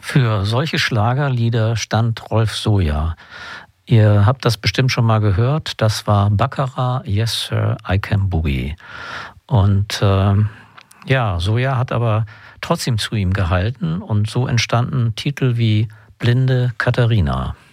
Für solche Schlagerlieder stand Rolf Soja. Ihr habt das bestimmt schon mal gehört. Das war Baccarat, Yes Sir, I Can Boogie. Und Soja hat aber trotzdem zu ihm gehalten und so entstanden Titel wie Blinde Katharina.